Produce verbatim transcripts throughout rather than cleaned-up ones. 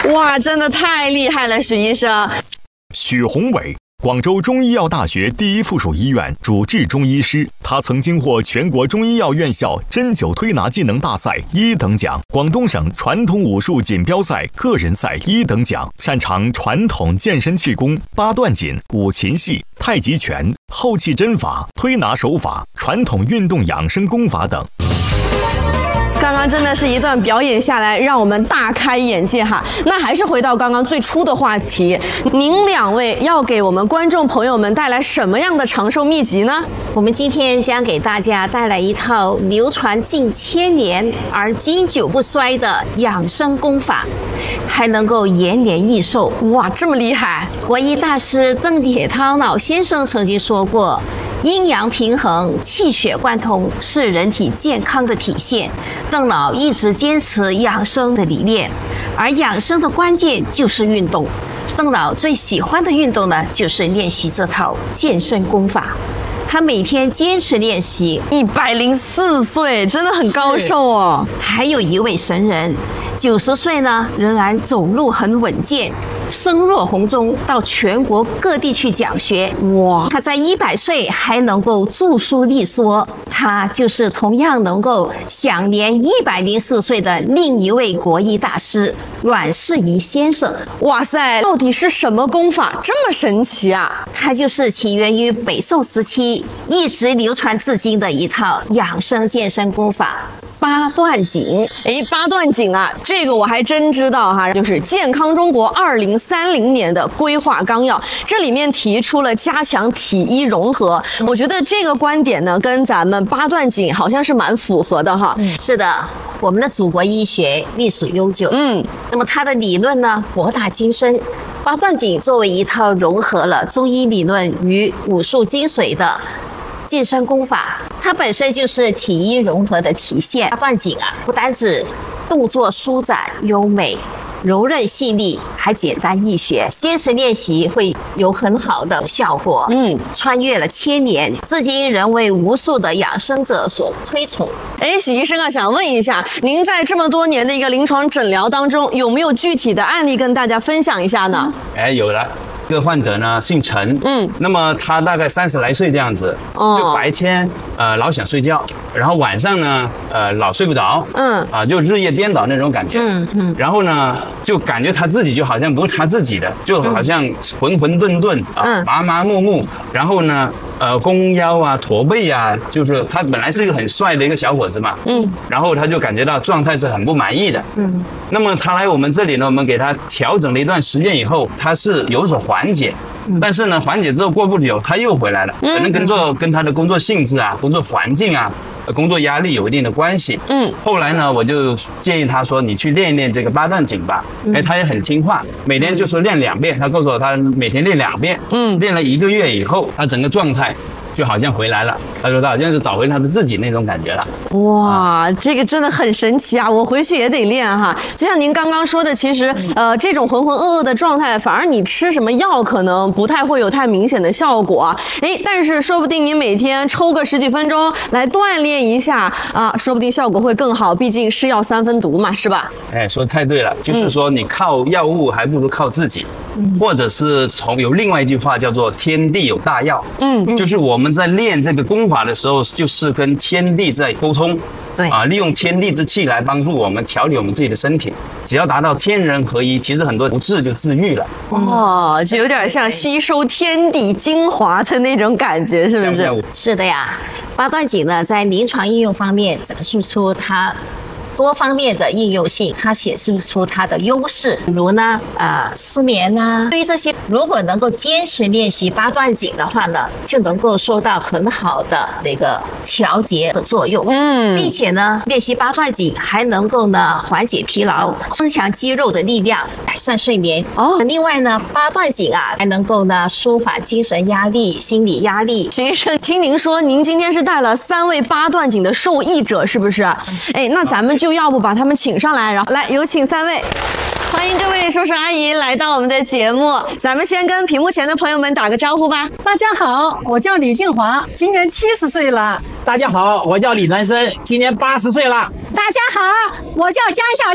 哇，真的太厉害了，许医生。 许宏伟，广州中医药大学第一附属医院主治中医师，他曾经获全国中医药院校针灸推拿技能大赛一等奖、广东省传统武术锦标赛个人赛一等奖，擅长传统健身气功、八段锦、五禽戏、太极拳、后气针法、推拿手法、传统运动养生功法等。 刚刚真的是一段表演下来，让我们大开眼界哈。那还是回到刚刚最初的话题，您两位要给我们观众朋友们带来什么样的长寿秘籍呢？ 我们今天将给大家带来一套流传近千年而经久不衰的养生功法，还能够延年益寿。 哇，这么厉害！ 国医大师邓铁涛老先生曾经说过，阴阳平衡、气血贯通是人体健康的体现。邓老一直坚持养生的理念，而养生的关键就是运动。邓老最喜欢的运动呢，就是练习这套健身功法。他每天坚持练习， 一百零四岁，真的很高寿哦。 还有一位神人，九十岁呢，仍然走路很稳健。声若洪钟，到全国各地去讲学。哇！他在一百岁还能够著书立说，他就是同样能够享年一百零四岁的另一位国医大师阮世仪先生。 哇塞，到底是什么功法这么神奇啊？ 它就是起源于北宋时期，一直流传至今的一套养生健身功法——八段锦。 哎，八段锦啊，这个我还真知道哈，就是健康中国二零三零年的规划纲要，这里面提出了加强体医融合。我觉得这个观点呢，跟咱们八段锦好像是蛮符合的哈。 嗯，是的，我们的祖国医学历史悠久，嗯，那么它的理论呢博大精深。八段锦作为一套融合了中医理论与武术精髓的健身功法，它本身就是体医融合的体现。八段锦啊，不单指动作舒展优美、柔韧细腻，还简单易学，坚持练习会有很好的效果。嗯，穿越了千年，至今仍为无数的养生者所推崇。 哎，许医生啊，想问一下，您在这么多年的一个临床诊疗当中，有没有具体的案例跟大家分享一下呢？ 哎，有了。这个患者呢姓陈，嗯，那么他大概三十来岁这样子，哦，就白天呃老想睡觉，然后晚上呢呃老睡不着，嗯，啊就日夜颠倒那种感觉，嗯嗯，然后呢就感觉他自己就好像不是他自己的，就好像浑浑沌沌啊，麻麻木木，然后呢呃弓腰啊驼背啊，就是他本来是一个很帅的一个小伙子嘛，嗯，然后他就感觉到状态是很不满意的，嗯，那么他来我们这里呢，我们给他调整了一段时间以后，他是有所缓解，但是呢，缓解之后过不久他又回来了，可能跟做跟他的工作性质啊、工作环境啊、工作压力有一定的关系。嗯，后来呢，我就建议他说，你去练一练这个八段锦吧。哎，他也很听话，每天就是练两遍。他告诉我，他每天练两遍。嗯，练了一个月以后，他整个状态就好像回来了，他说他好像是找回他的自己那种感觉了。 哇，这个真的很神奇啊！我回去也得练哈。就像您刚刚说的，其实呃这种浑浑噩噩的状态，反而你吃什么药可能不太会有太明显的效果。哎，但是说不定你每天抽个十几分钟来锻炼一下啊，说不定效果会更好。毕竟是药三分毒嘛，是吧？ 哎，说太对了，就是说你靠药物还不如靠自己。嗯，或者是从有另外一句话叫做天地有大药，嗯，就是我们在练这个功法的时候，就是跟天地在沟通，对啊，利用天地之气来帮助我们调理我们自己的身体。只要达到天人合一，其实很多不治就治愈了。 哦，就有点像吸收天地精华的那种感觉，是不是？ 是的呀，八段锦呢，在临床应用方面展示出它多方面的应用性，它显示出它的优势，比如呢，呃，失眠啊，对于这些，如果能够坚持练习八段锦的话呢，就能够收到很好的那个调节的作用，嗯，并且呢，练习八段锦还能够呢缓解疲劳，增强肌肉的力量，改善睡眠。哦，另外呢，八段锦啊，还能够呢舒缓精神压力、心理压力。 徐医生，听您说您今天是带了三位八段锦的受益者，是不是？哎，那咱们就。就要不把他们请上来，然后来有请三位，欢迎各位叔叔阿姨来到我们的节目。咱们先跟屏幕前的朋友们打个招呼吧。 大家好，我叫李静华，今年七十岁了。 大家好，我叫李南生，今年八十岁了。 大家好，我叫江小丽，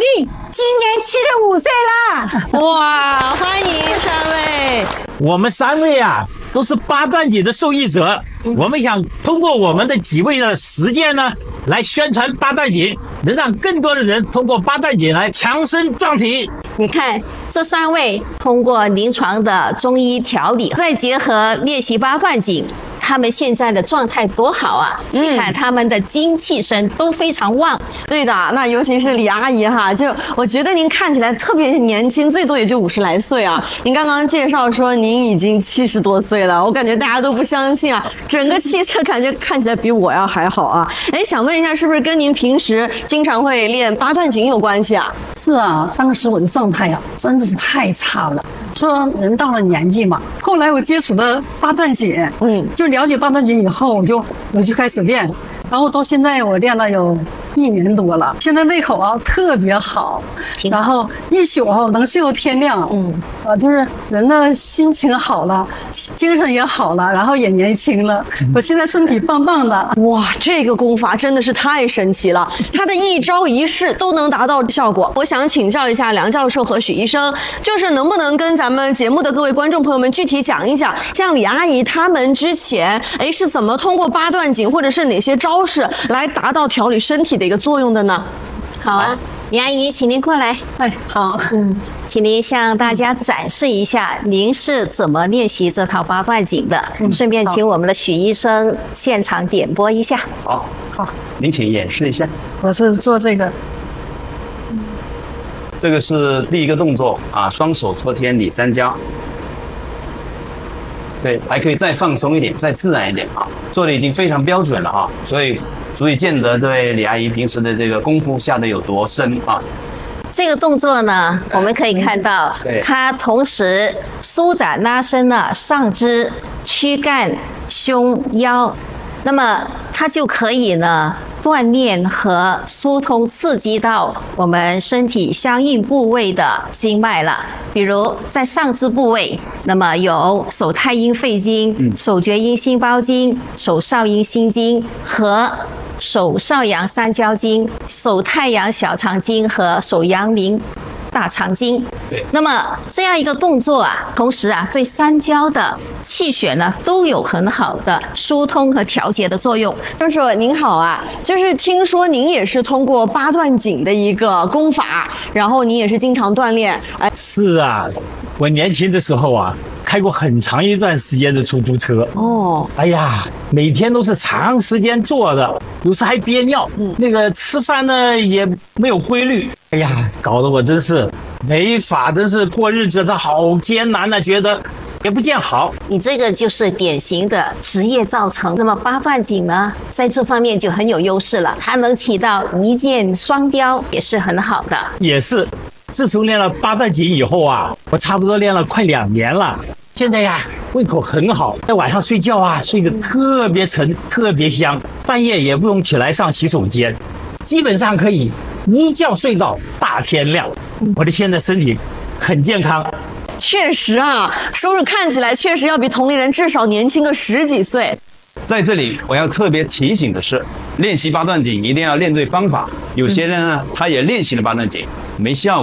今年七十五岁啦！ 哇，欢迎三位！ 我们三位啊，都是八段锦的受益者。我们想通过我们的几位的实践呢，来宣传八段锦，能让更多的人通过八段锦来强身壮体。 你看，这三位通过临床的中医调理，再结合练习八段锦，他们现在的状态多好啊！嗯、你看他们的精气神都非常旺。 对的，那尤其是李阿姨哈，就我觉得您看起来特别年轻，最多也就五十来岁啊。您刚刚介绍说您已经七十多岁了，我感觉大家都不相信啊，整个气色感觉看起来比我要还好啊。哎，想问一下，是不是跟您平时经常会练八段锦有关系啊？ 是啊，当时我的状态呀、啊，真的是太差了。说人到了年纪嘛，后来我接触了八段锦，嗯，就了解八段锦以后，我就我就开始练，然后到现在我练了有一年多了，现在胃口啊特别好，然后一宿啊能睡到天亮，嗯，啊就是人的心情好了，精神也好了，然后也年轻了，我现在身体棒棒的。 哇，这个功法真的是太神奇了，它的一招一式都能达到效果。我想请教一下梁教授和许医生，就是能不能跟咱们节目的各位观众朋友们具体讲一讲，像李阿姨他们之前哎是怎么通过八段锦或者是哪些招式来达到调理身体的一个作用的呢？ 好啊，李阿姨，请您过来。 哎，好， 嗯，请您向大家展示一下您是怎么练习这套八段锦的，嗯、顺便请我们的许医生现场点播一下。 好，好，您请演示一下。 我是做这个。 这个是第一个动作啊，双手托天理三焦。对，还可以再放松一点，再自然一点啊，做的已经非常标准了啊，所以足以见得这位李阿姨平时的这个功夫下得有多深啊。 这个动作呢，我们可以看到，它同时舒展拉伸了上肢、躯干、胸、腰，那么它就可以呢锻炼和疏通刺激到我们身体相应部位的经脉了。比如在上肢部位，那么有手太阴肺经、手厥阴心包经、手少阴心经和手少阳三焦经、手太阳小肠经和手阳明大肠经。那么这样一个动作啊，同时啊，对三焦的气血呢都有很好的疏通和调节的作用。 教授您好啊，就是听说您也是通过八段锦的一个功法，然后您也是经常锻炼。哎， 是啊，我年轻的时候啊，开过很长一段时间的出租车。哦，哎呀，每天都是长时间坐着，有时还憋尿。嗯，那个吃饭呢也没有规律。哎呀，搞得我真是没法，真是过日子的好艰难呢，觉得也不见好。 你这个就是典型的职业造成。那么八段锦呢，在这方面就很有优势了，它能起到一箭双雕，也是很好的。 也是，自从练了八段锦以后啊，我差不多练了快两年了。现在呀，胃口很好，在晚上睡觉啊，睡得特别沉，特别香，半夜也不用起来上洗手间，基本上可以一觉睡到大天亮。我的现在身体很健康。 确实啊，叔叔看起来确实要比同龄人至少年轻个十几岁。 在这里我要特别提醒的是，练习八段锦一定要练对方法。有些人呢，他也练习了八段锦，没效果。